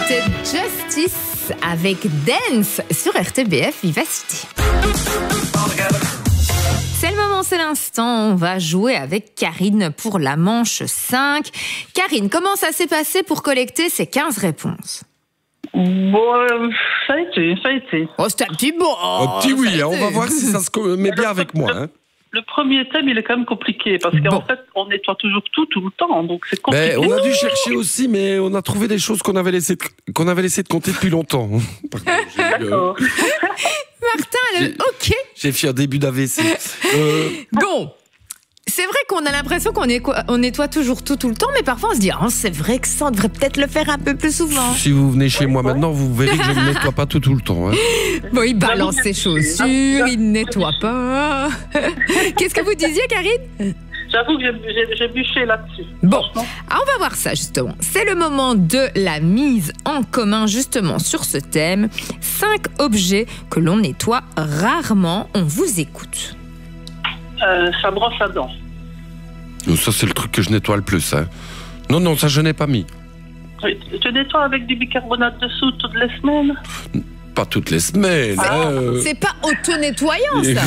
C'était Justice avec Dance sur RTBF Vivacité. C'est le moment, c'est l'instant. On va jouer avec Karine pour la manche 5. Karine, comment ça s'est passé pour collecter ces 15 réponses? Bon, ça a été. Oh, c'était un petit bon. Un petit oui, on va voir si ça se met bien avec moi. Hein. Le premier thème, il est quand même compliqué parce qu'en fait, on nettoie toujours tout le temps, donc c'est compliqué. On a dû chercher aussi, mais on a trouvé des choses qu'on avait laissé de compter depuis longtemps. D'accord. Martin, OK. J'ai fait un début d'AVC. Bon. C'est vrai qu'on a l'impression qu'on nettoie toujours tout le temps, mais parfois on se dit c'est vrai que ça, on devrait peut-être le faire un peu plus souvent. Si vous venez chez moi maintenant, vous verrez que je ne nettoie pas tout le temps. Hein. Bon, il balance ses chaussures, il ne nettoie pas. Qu'est-ce que vous disiez, Karine? J'avoue que j'ai bûché là-dessus. Bon, on va voir ça justement. C'est le moment de la mise en commun justement sur ce thème. 5 objets que l'on nettoie rarement. On vous écoute. Sa brosse à dents. Ça, c'est le truc que je nettoie le plus. Hein. Non, ça, je n'ai pas mis. Oui, tu nettoies avec du bicarbonate de soude toutes les semaines? Pas toutes les semaines. C'est pas auto-nettoyant, ça.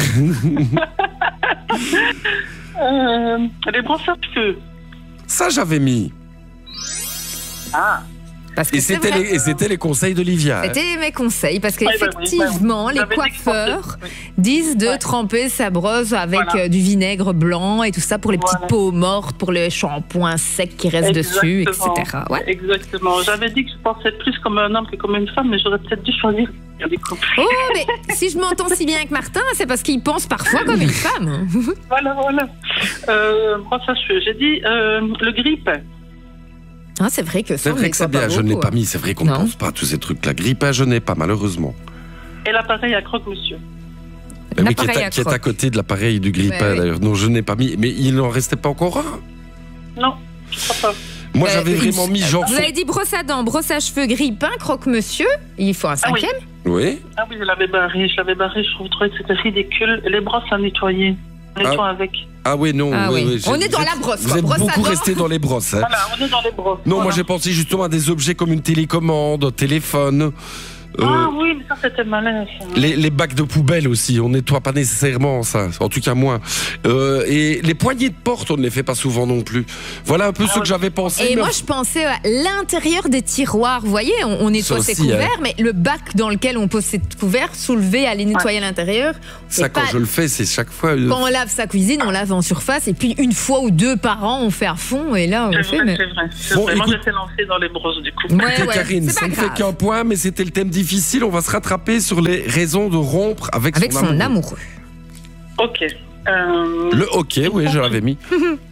Les brosses à cheveux. Ça, j'avais mis. Ah. Parce que c'était les conseils d'Olivia. C'était mes conseils, parce qu'effectivement, les coiffeurs disent de tremper sa brosse avec du vinaigre blanc et tout ça pour les petites peaux mortes, pour les shampoings secs qui restent dessus, etc. Ouais. Exactement. J'avais dit que je pensais plus comme un homme que comme une femme, mais j'aurais peut-être dû choisir. Oh, mais si je m'entends si bien avec Martin, c'est parce qu'il pense parfois comme une femme. Voilà. Brosse à cheveux. J'ai dit le grille-pain. Ah, c'est vrai que ça, c'est bien, je ne l'ai pas mis. C'est vrai qu'on ne pense pas à tous ces trucs-là. Grille-pain, je n'ai pas, malheureusement. Et l'appareil à croque-monsieur. Oui, qui est à côté de l'appareil du grille-pain, d'ailleurs. Non, je n'ai pas mis. Mais il n'en restait pas encore un. Non, je crois pas. Moi, j'avais vraiment mis genre... Vous avez dit brosse à dents, brosse à cheveux, grille-pain, croque-monsieur. Il faut un 5e. Oui. Ah oui, je l'avais barré. Je trouvais que c'était ridicule. Les brosses à nettoyer. Nettoie avec. Ah oui, non. Oui, on est dans la brosse. Vous êtes beaucoup resté dans les brosses. Hein. Voilà, on est dans les brosses. Non, moi j'ai pensé justement à des objets comme une télécommande, un téléphone. Ah oui, mais ça c'était malin. Les bacs de poubelle aussi, on nettoie pas nécessairement ça, en tout cas moi. Et les poignées de porte, on ne les fait pas souvent non plus. Voilà un peu ce que j'avais pensé. Et moi je pensais à l'intérieur des tiroirs, vous voyez, on nettoie ses couverts, mais le bac dans lequel on pose ses couverts, soulever, aller nettoyer à l'intérieur. Ça quand je le fais, c'est chaque fois... Quand on lave sa cuisine, on lave en surface, et puis une fois ou deux par an, on fait à fond, et là on fait... C'est vrai. Moi j'étais lancée dans les brosses du coup. Karine, ça ne fait qu'un point, mais c'était le thème difficile. On va se rattraper sur les raisons de rompre avec son amoureux. Ok. Le hockey, oui, je l'avais mis.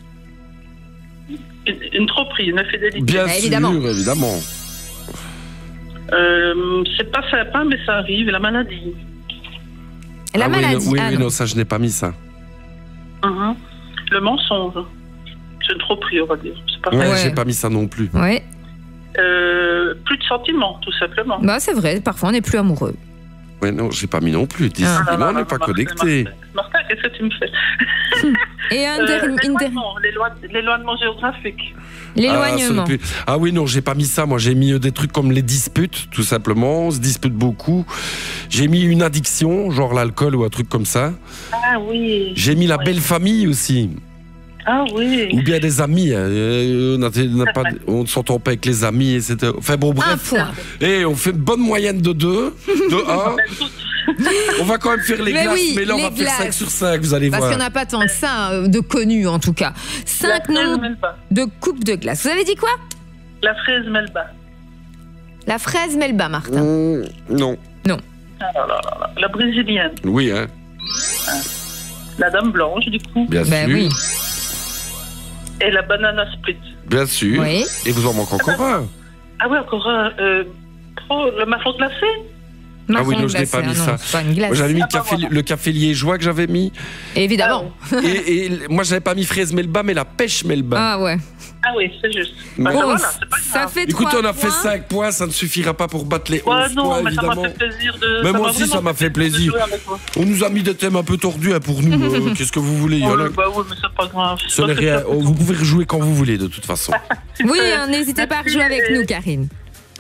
Une tromperie, une infidélité. Bien sûr, évidemment. C'est pas sympa, mais ça arrive. La maladie. La maladie. Oui, non, ça, je n'ai pas mis ça. Le mensonge. C'est une tromperie, on va dire. J'ai pas mis ça non plus. Ouais. Plus de sentiments, tout simplement. Bah, c'est vrai, parfois on n'est plus amoureux. Ouais, non, j'ai pas mis non plus. Décidément, on n'est pas connecté. Martin, qu'est-ce que tu me fais? Et l'éloignement géographique. L'éloignement. Ah oui, non, j'ai pas mis ça. Moi, j'ai mis des trucs comme les disputes, tout simplement. On se dispute beaucoup. J'ai mis une addiction, genre l'alcool ou un truc comme ça. Ah oui. J'ai mis la belle famille aussi. Ah oui. Ou bien des amis. On ne s'entend pas avec les amis. Etc. Enfin bon, bref. Et on fait une bonne moyenne de 2, de 1. On va quand même faire les glaces, mais là on va faire 5 sur 5, vous allez voir. Parce qu'il n'y en a pas tant que ça, de connus en tout cas. 5 noms de coupes de glace. Vous avez dit quoi? La fraise Melba. La fraise Melba, Martin. Non. La brésilienne. Oui, hein. La dame blanche, du coup. Bien sûr. Oui. Et la banana split. Bien sûr. Oui. Et vous en manquez encore un. Ah oui, encore un. Le marron glacé. Ah oui, non, je n'ai pas mis ça. Moi, j'avais mis le café liégeois que j'avais mis. Évidemment. Et moi, j'avais pas mis fraise Melba, mais la pêche Melba. Ah ouais. Ah oui, c'est juste. Bon, voilà, c'est pas grave. Ça fait 3 Écoute, on a points. fait 5 points, ça ne suffira pas pour battre les 11 points, mais évidemment. ça m'a fait plaisir de... Mais moi aussi, ça m'a fait plaisir. On nous a mis des thèmes un peu tordus pour nous. Qu'est-ce que vous voulez? Bah oui, mais c'est pas grave. Ce n'est rien. Vous pouvez rejouer quand vous voulez, de toute façon. Oui, n'hésitez pas à rejouer avec nous, Karine.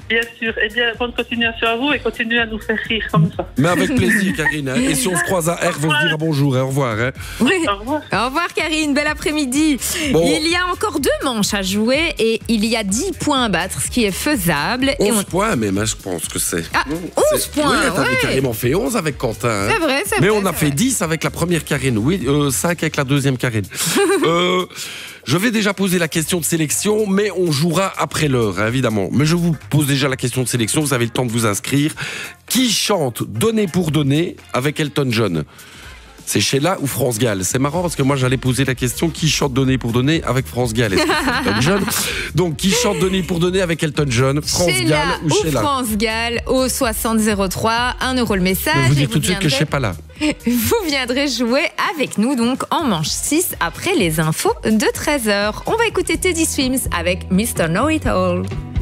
Bien sûr. Eh bien, bonne continuation à vous et continuez à nous faire rire comme ça. Mais avec plaisir, Karine. Hein. Et si on se croise à R, on se dira bonjour et au revoir. Hein. Oui. Au revoir. Au revoir, Karine. Bel après-midi. Bon. Il y a encore 2 manches à jouer et il y a 10 points à battre, ce qui est faisable. 11 points, mais moi, je pense que c'est... Ah, 11 points, oui, t'avais carrément fait 11 avec Quentin. Hein. C'est vrai, mais on a fait 10 avec la première Karine. Oui, 5 avec la deuxième Karine. Je vais déjà poser la question de sélection, mais on jouera après l'heure, hein, évidemment. Mais je vous pose déjà la question de sélection, vous avez le temps de vous inscrire. Qui chante Donner pour donner avec Elton John ? C'est Sheila ou France Gall? C'est marrant parce que moi j'allais poser la question qui chante Donner pour donner avec France Gall. Est-ce que c'est Elton John? Donc qui chante Donner pour donner avec Elton John? France Gall ou Sheila? France Gall au 6003, 1 € le message. Je vous dis tout de suite que je ne sais pas là. Vous viendrez jouer avec nous donc en manche 6 après les infos de 13h. On va écouter Teddy Swims avec Mr. Know It All.